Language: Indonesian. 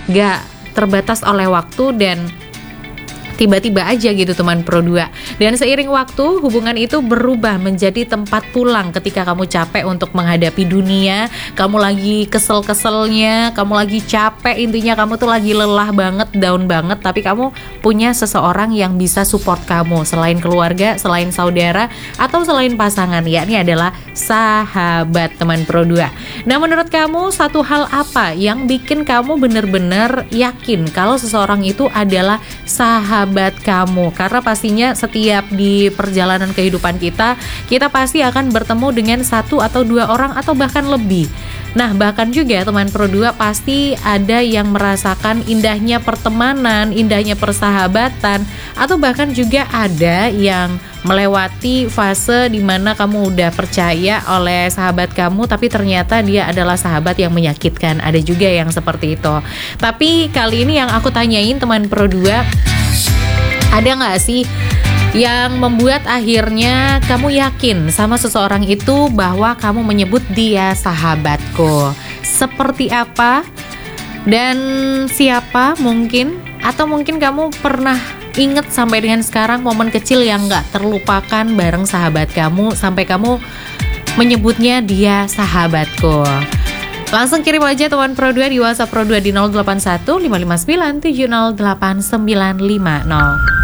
gak terbatas oleh waktu dan tiba-tiba aja gitu teman Pro 2. Dan seiring waktu, hubungan itu berubah menjadi tempat pulang ketika kamu capek untuk menghadapi dunia, kamu lagi kesel-keselnya, kamu lagi capek, intinya kamu tuh lagi lelah banget, down banget, tapi kamu punya seseorang yang bisa support kamu selain keluarga, selain saudara, atau selain pasangan, yakni adalah sahabat teman Pro 2. Nah, menurut kamu satu hal apa yang bikin kamu bener-bener yakin kalau seseorang itu adalah sahabat kamu? Karena pastinya setiap di perjalanan kehidupan kita pasti akan bertemu dengan satu atau dua orang atau bahkan lebih. Nah, bahkan juga teman Pro 2 pasti ada yang merasakan indahnya pertemanan, indahnya persahabatan, atau bahkan juga ada yang melewati fase dimana kamu udah percaya oleh sahabat kamu, tapi ternyata dia adalah sahabat yang menyakitkan. Ada juga yang seperti itu. Tapi kali ini yang aku tanyain teman Pro 2, ada gak sih yang membuat akhirnya kamu yakin sama seseorang itu bahwa kamu menyebut dia sahabatku? Seperti apa dan siapa mungkin? Atau mungkin kamu pernah inget sampai dengan sekarang momen kecil yang gak terlupakan bareng sahabat kamu sampai kamu menyebutnya dia sahabatku? Langsung kirim aja teman Pro 2 di WhatsApp Pro 2 di 081 559 708 950.